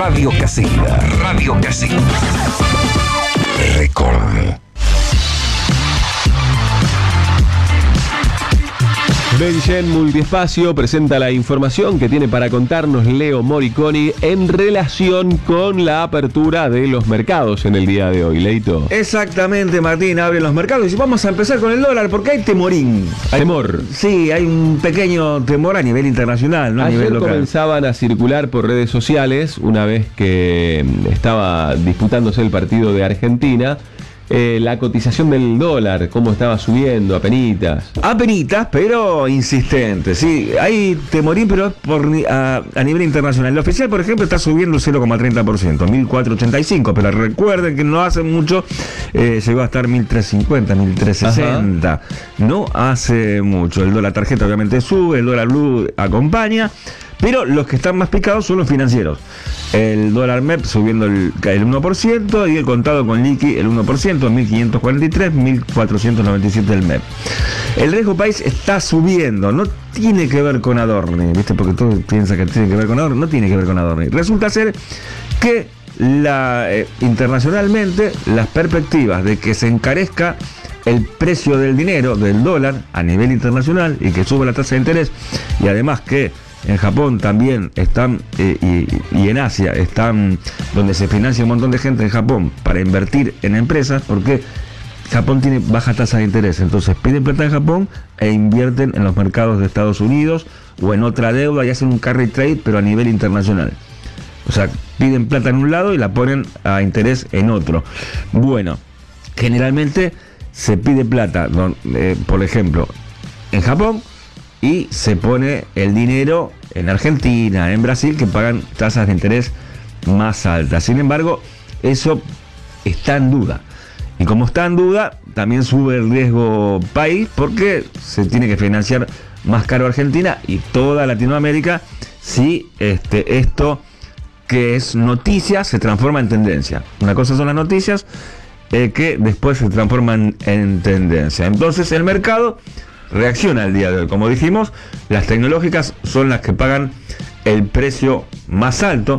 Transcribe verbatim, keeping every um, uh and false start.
Radio Casilla. Radio Casilla. Record. Benjen Multiespacio presenta la información que tiene para contarnos Leo Moriconi en relación con la apertura de los mercados en el día de hoy, Leito. Exactamente, Martín, abren los mercados y vamos a empezar con el dólar porque hay temorín. Hay, Temor. Sí, hay un pequeño temor a nivel internacional, no a Ayer nivel local. comenzaban a circular por redes sociales, una vez que estaba disputándose el partido de Argentina, Eh, la cotización del dólar, cómo estaba subiendo, apenitas. Apenitas, pero insistente. Sí, hay temorín, pero es por, a, a nivel internacional. El oficial, por ejemplo, está subiendo cero coma treinta por ciento, mil cuatrocientos ochenta y cinco, pero recuerden que no hace mucho eh, llegó a estar mil trescientos cincuenta, mil trescientos sesenta. Ajá. No hace mucho. El dólar tarjeta obviamente sube, el dólar blue acompaña. Pero los que están más picados son los financieros. El dólar M E P subiendo el, el uno por ciento y el contado con liqui el uno por ciento, mil quinientos cuarenta y tres, mil cuatrocientos noventa y siete el M E P. El riesgo país está subiendo, no tiene que ver con Adorni, ¿viste? Porque todos piensan que tiene que ver con Adorni, no tiene que ver con Adorni. Resulta ser que la, eh, internacionalmente las perspectivas de que se encarezca el precio del dinero, del dólar, a nivel internacional y que sube la tasa de interés y además que en Japón también están, eh, y, y en Asia están, donde se financia un montón de gente en Japón para invertir en empresas, porque Japón tiene baja tasa de interés, entonces piden plata en Japón e invierten en los mercados de Estados Unidos o en otra deuda y hacen un carry trade, pero a nivel internacional. O sea, piden plata en un lado y la ponen a interés en otro. Bueno, generalmente se pide plata, eh, por ejemplo, en Japón, y se pone el dinero en Argentina, en Brasil, que pagan tasas de interés más altas. Sin embargo, eso está en duda. Y como está en duda, también sube el riesgo país porque se tiene que financiar más caro Argentina y toda Latinoamérica si este, esto que es noticia se transforma en tendencia. Una cosa son las noticias eh, que después se transforman en tendencia. Entonces el mercado reacciona el día de hoy. Como dijimos, las tecnológicas son las que pagan el precio más alto.